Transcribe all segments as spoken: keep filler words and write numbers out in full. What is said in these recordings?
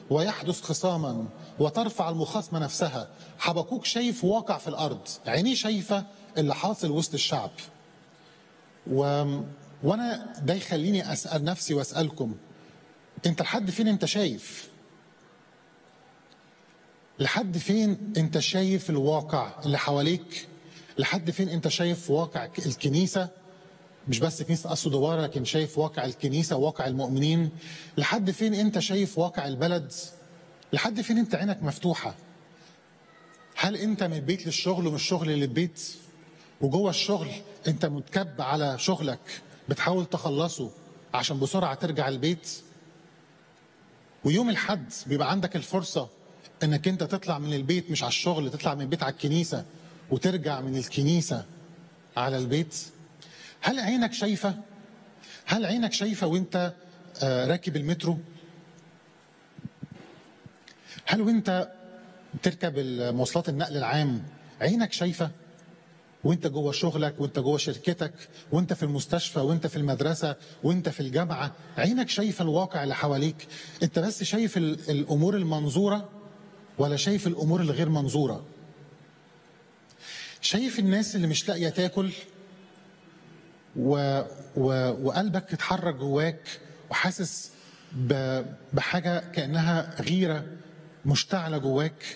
ويحدث خصاما وترفع المخاصمة نفسها. حبقوق شايف واقع في الأرض، عينيه شايفة اللي حاصل وسط الشعب. و... وأنا ده يخليني أسأل نفسي وأسألكم، أنت لحد فين أنت شايف؟ لحد فين أنت شايف الواقع اللي حواليك؟ لحد فين أنت شايف واقع الكنيسة؟ مش بس كنيسة قصر دوارة، لكن شايف واقع الكنيسة، واقع المؤمنين. لحد فين أنت شايف واقع البلد؟ لحد فين أنت عينك مفتوحة؟ هل أنت من البيت للشغل ومن الشغل للبيت؟ وجوه الشغل أنت متكب على شغلك بتحاول تخلصه عشان بسرعة ترجع البيت؟ ويوم الحد بيبقى عندك الفرصة أنك أنت تطلع من البيت مش على الشغل، تطلع من البيت على الكنيسة وترجع من الكنيسة على البيت. هل عينك شايفة؟ هل عينك شايفة وانت راكب المترو؟ هل وانت تركب مواصلات النقل العام عينك شايفة؟ وانت جوه شغلك، وانت جوه شركتك، وانت في المستشفى، وانت في المدرسة، وانت في الجامعة، عينك شايفة الواقع اللي حواليك؟ انت بس شايف الامور المنظورة ولا شايف الامور الغير منظورة؟ شايف الناس اللي مش لاقية تاكل و... و... وقلبك اتحرك جواك وحاسس ب... بحاجة كأنها غيرة مشتعلة جواك؟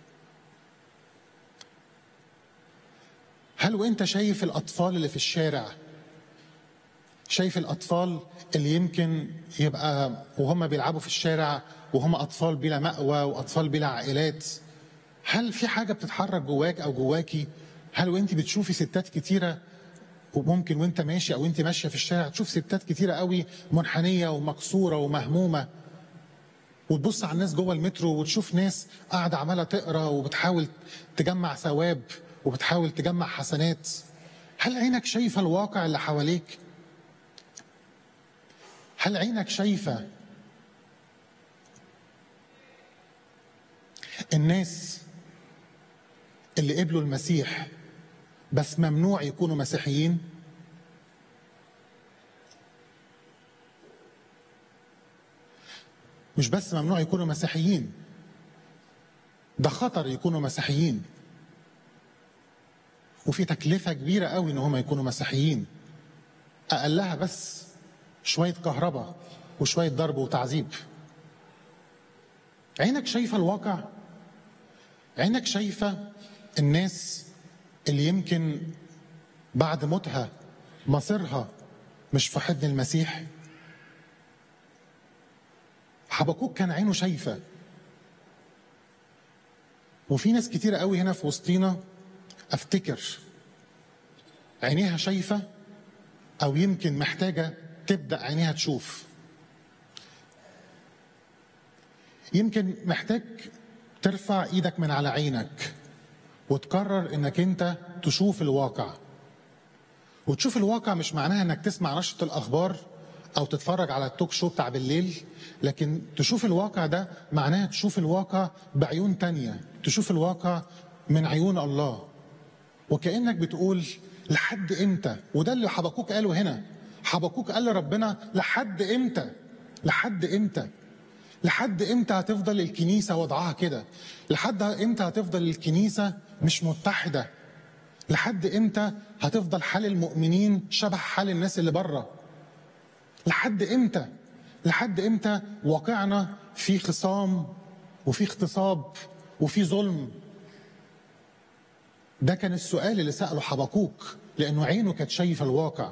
هل وانت شايف الأطفال اللي في الشارع، شايف الأطفال اللي يمكن يبقى وهم بيلعبوا في الشارع وهم أطفال بلا مأوى وأطفال بلا عائلات، هل في حاجة بتتحرك جواك أو جواكي؟ هل وانت بتشوفي ستات كتيرة وممكن وانت ماشي او انت ماشيه في الشارع تشوف ستات كتيره قوي منحنيه ومكسوره ومهمومه، وتبص على الناس جوه المترو وتشوف ناس قاعده عماله تقرا وبتحاول تجمع ثواب وبتحاول تجمع حسنات؟ هل عينك شايفه الواقع اللي حواليك؟ هل عينك شايفه الناس اللي قبلوا المسيح بس ممنوع يكونوا مسيحيين؟ مش بس ممنوع يكونوا مسيحيين، ده خطر يكونوا مسيحيين، وفي تكلفة كبيرة قوي ان هم يكونوا مسيحيين. اقلها بس شوية كهرباء وشوية ضرب وتعذيب. عينك شايفة الواقع؟ عينك شايفة الناس اللي يمكن بعد موتها مصيرها مش في حضن المسيح؟ حبقوق كان عينه شايفة. وفي ناس كتيرة قوي هنا في وسطينا افتكر عينيها شايفة او يمكن محتاجة تبدأ عينيها تشوف. يمكن محتاج ترفع ايدك من على عينك وتقرر انك انت تشوف الواقع. وتشوف الواقع مش معناها انك تسمع نشرة الاخبار او تتفرج على التوك شو بتاع بالليل، لكن تشوف الواقع ده معناها تشوف الواقع بعيون تانية، تشوف الواقع من عيون الله. وكأنك بتقول لحد امتى؟ وده اللي حبقوق قاله هنا. حبقوق قال لربنا لحد امتى؟ لحد امتى؟ لحد امتى هتفضل الكنيسة وضعها كده؟ لحد امتى هتفضل الكنيسة مش متحدة؟ لحد امتى هتفضل حال المؤمنين شبه حال الناس اللي بره؟ لحد امتى؟ لحد امتى واقعنا في خصام وفي اغتصاب وفي ظلم؟ ده كان السؤال اللي سأله حبقوق، لأنه عينه كانت شايفة الواقع.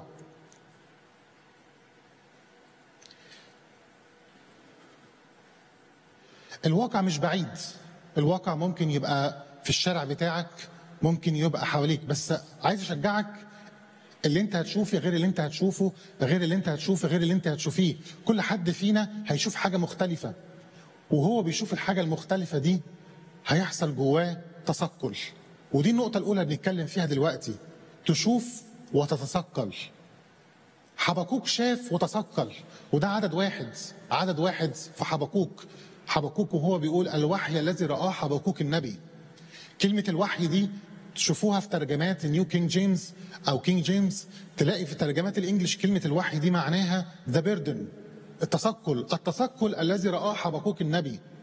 الواقع مش بعيد، الواقع ممكن يبقى في الشارع بتاعك، ممكن يبقى حواليك، بس عايز أشجعك اللي انت هتشوفه غير اللي انت هتشوفه غير اللي انت هتشوفه غير اللي انت هتشوفيه. كل حد فينا هيشوف حاجة مختلفة، وهو بيشوف الحاجة المختلفة دي هيحصل جواه تثقل. ودي النقطة الأولى بنتكلم فيها دلوقتي، تشوف وتتثقل. حبقوق شاف وتثقل، وده عدد واحد، عدد واحد في حبقوق. حبقوق وهو بيقول الوحي الذي رآه حبقوق النبي. كلمة الوحي دي تشوفوها في ترجمات نيو كينج جيمس أو كينج جيمس، تلاقي في ترجمات الإنجليش كلمة الوحي دي معناها ذا بيردن، التثقل، التثقل الذي رآه حبقوق النبي.